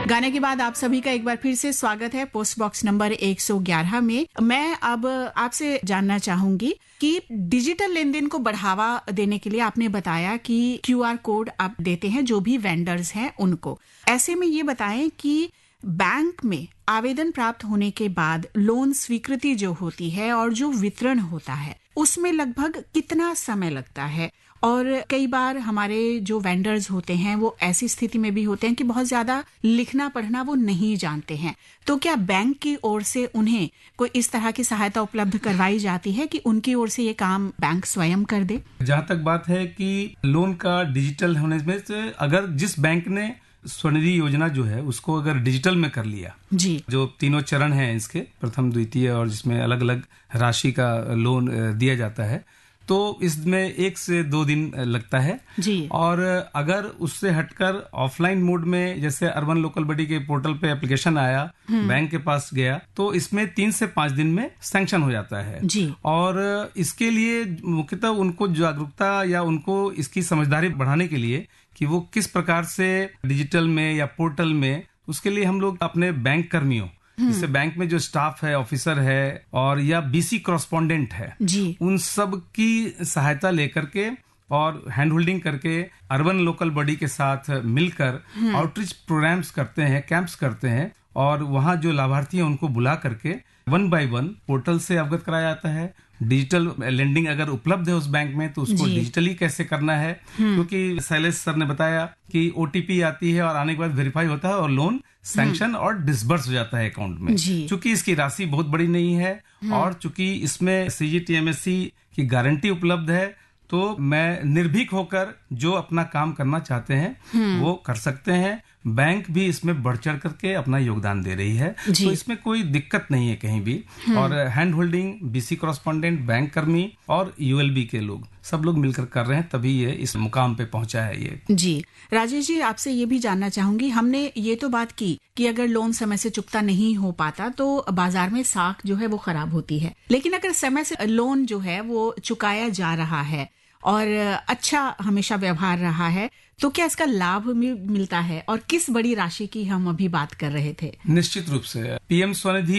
गाने के बाद आप सभी का एक बार फिर से स्वागत है पोस्ट बॉक्स नंबर 111 में। मैं अब आपसे जानना चाहूंगी कि डिजिटल लेन देन को बढ़ावा देने के लिए आपने बताया कि QR कोड आप देते हैं जो भी वेंडर्स हैं उनको। ऐसे में ये बताएं कि बैंक में आवेदन प्राप्त होने के बाद लोन स्वीकृति जो होती है और जो वितरण होता है उसमें लगभग कितना समय लगता है? और कई बार हमारे जो वेंडर्स होते हैं वो ऐसी स्थिति में भी होते हैं कि बहुत ज्यादा लिखना पढ़ना वो नहीं जानते हैं, तो क्या बैंक की ओर से उन्हें कोई इस तरह की सहायता उपलब्ध करवाई जाती है कि उनकी ओर से ये काम बैंक स्वयं कर दे? जहाँ तक बात है कि लोन का डिजिटल होने में से अगर जिस बैंक ने स्वनिधि योजना जो है उसको अगर डिजिटल में कर लिया जी, जो तीनों चरण हैं इसके, प्रथम द्वितीय और जिसमें अलग अलग राशि का लोन दिया जाता है, तो इसमें 1 से 2 दिन लगता है जी। और अगर उससे हटकर ऑफलाइन मोड में जैसे अर्बन लोकल बॉडी के पोर्टल पे एप्लीकेशन आया, बैंक के पास गया, तो इसमें 3 से 5 दिन में सैंक्शन हो जाता है जी। और इसके लिए मुख्यतः उनको जागरूकता या उनको इसकी समझदारी बढ़ाने के लिए कि वो किस प्रकार से डिजिटल में या पोर्टल में, उसके लिए हम लोग अपने बैंक कर्मियों, जैसे बैंक में जो स्टाफ है, ऑफिसर है और या BC कॉरेस्पॉन्डेंट है जी, उन सब की सहायता लेकर के और हैंड होल्डिंग करके अर्बन लोकल बॉडी के साथ मिलकर आउटरीच प्रोग्राम्स करते हैं, कैंप्स करते हैं और वहाँ जो लाभार्थी हैं उनको बुला करके 1 by 1 पोर्टल से अवगत कराया जाता है। डिजिटल लेंडिंग अगर उपलब्ध है उस बैंक में तो उसको डिजिटली कैसे करना है, क्योंकि शैलेश सर ने बताया कि OTP आती है और आने के बाद वेरीफाई होता है और लोन सैंक्शन और डिसबर्स हो जाता है अकाउंट में। चूंकि इसकी राशि बहुत बड़ी नहीं है और चूंकि इसमें CGTMSE की गारंटी उपलब्ध है, तो मैं निर्भीक होकर जो अपना काम करना चाहते हैं वो कर सकते हैं। बैंक भी इसमें बढ़ चढ़ करके अपना योगदान दे रही है, तो इसमें कोई दिक्कत नहीं है कहीं भी। और hand holding BC correspondent, bank कर्मी और ULB के लोग सब लोग मिलकर कर रहे हैं, तभी ये इस मुकाम पे पहुंचा है ये। जी राजेश जी, आपसे ये भी जानना चाहूंगी, हमने ये तो बात की कि अगर लोन समय से चुकता नहीं हो पाता तो बाजार में साख जो है वो खराब होती है, लेकिन अगर समय से लोन जो है वो चुकाया जा रहा है और अच्छा हमेशा व्यवहार रहा है, तो क्या इसका लाभ मिलता है? और किस बड़ी राशि की हम अभी बात कर रहे थे? निश्चित रूप से PM स्वनिधि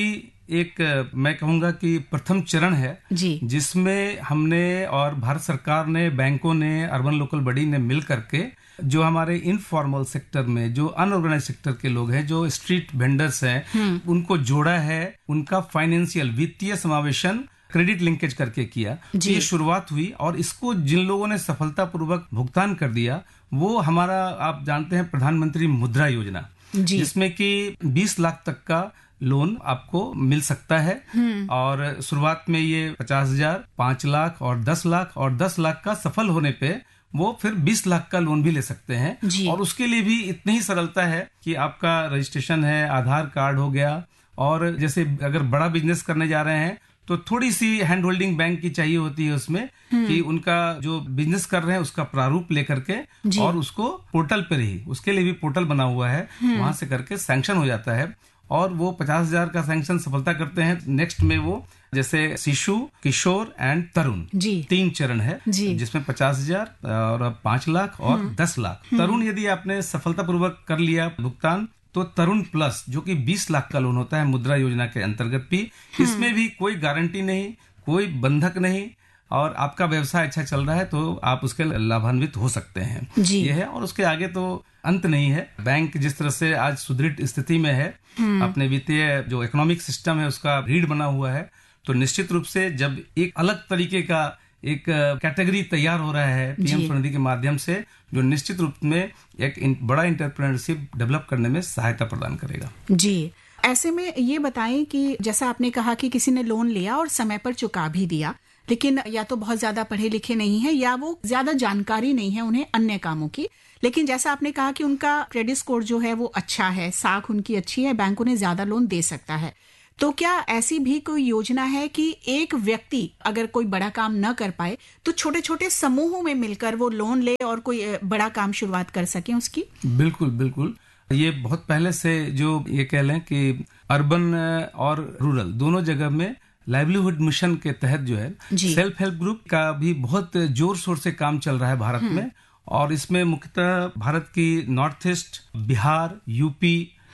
एक मैं कहूंगा कि प्रथम चरण है जी, जिसमें हमने और भारत सरकार ने, बैंकों ने, अर्बन लोकल बॉडी ने मिल करके जो हमारे इनफॉर्मल सेक्टर में जो अनऑर्गेनाइज सेक्टर के लोग हैं, जो स्ट्रीट वेंडर्स हैं, उनको जोड़ा है, उनका फाइनेंशियल वित्तीय समावेशन क्रेडिट लिंकेज करके किया। ये शुरुआत हुई और इसको जिन लोगों ने सफलतापूर्वक भुगतान कर दिया वो हमारा, आप जानते हैं, प्रधानमंत्री मुद्रा योजना, जिसमें कि 20 लाख तक का लोन आपको मिल सकता है और शुरुआत में ये 50,000, 5 लाख और 10 लाख और 10 लाख का सफल होने पे वो फिर 20 लाख का लोन भी ले सकते हैं। और उसके लिए भी इतनी ही सरलता है कि आपका रजिस्ट्रेशन है, आधार कार्ड हो गया, और जैसे अगर बड़ा बिजनेस करने जा रहे हैं तो थोड़ी सी हैंड होल्डिंग बैंक की चाहिए होती है उसमें, कि उनका जो बिजनेस कर रहे हैं उसका प्रारूप लेकर के और उसको पोर्टल पर ही, उसके लिए भी पोर्टल बना हुआ है, वहां से करके सैंक्शन हो जाता है और वो 50,000 का सैंक्शन सफलता करते हैं। नेक्स्ट में वो जैसे शिशु, किशोर एंड तरुण 3 चरण है जिसमें 50,000 और 5 लाख और 10 लाख। तरुण यदि आपने सफलतापूर्वक कर लिया भुगतान तो तरुण प्लस जो कि 20 लाख का लोन होता है मुद्रा योजना के अंतर्गत भी, इसमें भी कोई गारंटी नहीं, कोई बंधक नहीं और आपका व्यवसाय अच्छा चल रहा है तो आप उसके लाभान्वित हो सकते हैं। ये है और उसके आगे तो अंत नहीं है। बैंक जिस तरह से आज सुदृढ़ स्थिति में है, अपने वित्तीय जो इकोनॉमिक सिस्टम है उसका रीढ़ बना हुआ है, तो निश्चित रूप से जब एक अलग तरीके का एक कैटेगरी तैयार हो रहा है PM स्वनिधि के माध्यम से, जो निश्चित रूप में एक बड़ा एंटरप्रेन्योरशिप डेवलप करने में सहायता प्रदान करेगा। जी, ऐसे में ये बताएं कि जैसा आपने कहा कि किसी ने लोन लिया और समय पर चुका भी दिया, लेकिन या तो बहुत ज्यादा पढ़े लिखे नहीं है या वो ज्यादा जानकारी नहीं है उन्हें अन्य कामों की, लेकिन जैसा आपने कहा कि उनका क्रेडिट स्कोर जो है वो अच्छा है, साख उनकी अच्छी है, बैंक उन्हें ज्यादा लोन दे सकता है, तो क्या ऐसी भी कोई योजना है कि एक व्यक्ति अगर कोई बड़ा काम न कर पाए तो छोटे छोटे समूहों में मिलकर वो लोन ले और कोई बड़ा काम शुरुआत कर सके उसकी? बिल्कुल बिल्कुल, ये बहुत पहले से जो ये कह लें कि अर्बन और रूरल दोनों जगह में लाइवलीहुड मिशन के तहत जो है सेल्फ हेल्प ग्रुप का भी बहुत जोर शोर से काम चल रहा है भारत में, और इसमें मुख्यतः भारत की north east, Bihar, UP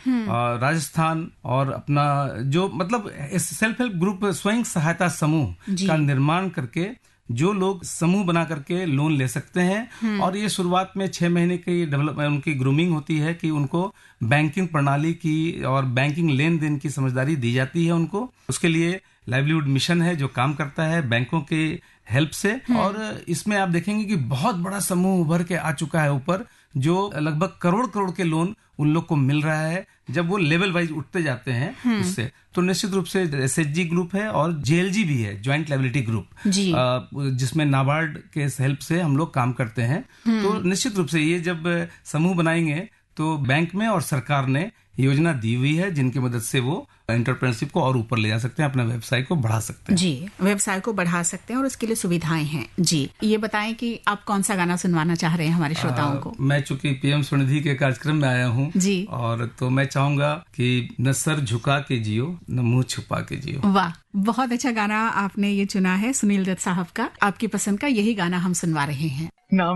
Rajasthan और अपना जो मतलब सेल्फ हेल्प ग्रुप स्वयं सहायता समूह का निर्माण करके जो लोग समूह बना करके लोन ले सकते हैं। और ये शुरुआत में 6 महीने की डेवलपमेंट उनकी ग्रूमिंग होती है कि उनको बैंकिंग प्रणाली की और बैंकिंग लेन देन की समझदारी दी जाती है उनको। उसके लिए लाइवलीहुड मिशन है जो काम करता है बैंकों के हेल्प से। और इसमें आप देखेंगे कि बहुत बड़ा समूह उभर के आ चुका है ऊपर, जो लगभग करोड़ के लोन उन लोग को मिल रहा है जब वो लेवल वाइज उठते जाते हैं उससे। तो निश्चित रूप से एसएचजी ग्रुप है और जेएलजी भी है, ज्वाइंट लायबिलिटी ग्रुप, जिसमें नाबार्ड के हेल्प से हम लोग काम करते हैं। तो निश्चित रूप से ये जब समूह बनाएंगे तो बैंक में और सरकार ने योजना दी हुई है जिनकी मदद से वो एंटरप्रेन्योरशिप को और ऊपर ले जा सकते हैं, अपना व्यवसाय को बढ़ा सकते हैं। जी, व्यवसाय को बढ़ा सकते हैं और उसके लिए सुविधाएं हैं। जी, ये बताएं कि आप कौन सा गाना सुनवाना चाह रहे हैं हमारे श्रोताओं को। मैं चूंकि पीएम स्वनिधि के कार्यक्रम में आया हूँ जी, और तो मैं चाहूंगा कि न सर झुका के जियो न मुंह छुपा के जियो। वाह, बहुत अच्छा गाना आपने ये चुना है सुनील दत्त साहब का। आपकी पसंद का यही गाना हम सुनवा रहे हैं।